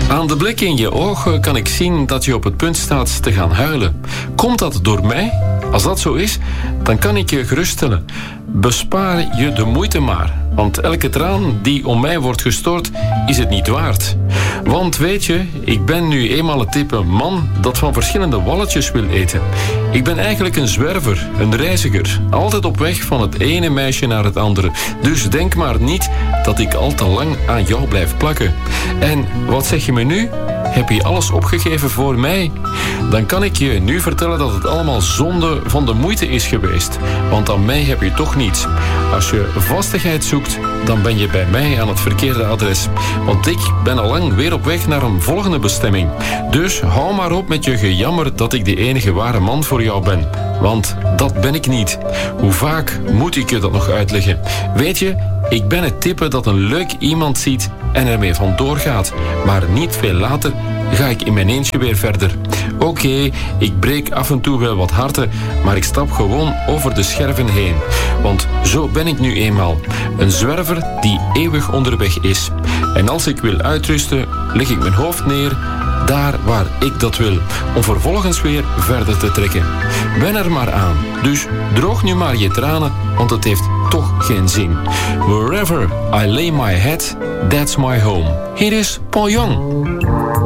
Aan de blik in je ogen kan ik zien dat je op het punt staat te gaan huilen. Komt dat door mij? Als dat zo is, dan kan ik je geruststellen. Bespaar je de moeite maar. Want elke traan die om mij wordt gestort, is het niet waard. Want weet je, ik ben nu eenmaal het type man dat van verschillende walletjes wil eten. Ik ben eigenlijk een zwerver, een reiziger. Altijd op weg van het ene meisje naar het andere. Dus denk maar niet dat ik al te lang aan jou blijf plakken. En wat zeg je me nu? Heb je alles opgegeven voor mij? Dan kan ik je nu vertellen dat het allemaal zonde van de moeite is geweest. Want aan mij heb je toch niets. Als je vastigheid zoekt, dan ben je bij mij aan het verkeerde adres. Want ik ben al lang weer op weg naar een volgende bestemming. Dus hou maar op met je gejammer dat ik de enige ware man voor jou ben. Want dat ben ik niet. Hoe vaak moet ik je dat nog uitleggen? Weet je, ik ben het type dat een leuk iemand ziet en ermee vandoor gaat. Maar niet veel later ga ik in mijn eentje weer verder. Oké, ik breek af en toe wel wat harten, maar ik stap gewoon over de scherven heen. Want zo ben ik nu eenmaal. Een zwerver die eeuwig onderweg is. En als ik wil uitrusten, leg ik mijn hoofd neer daar waar ik dat wil, om vervolgens weer verder te trekken. Wen er maar aan. Dus droog nu maar je tranen, want het heeft toch geen zin. Wherever I lay my head, that's my home. Hier is Paul Young.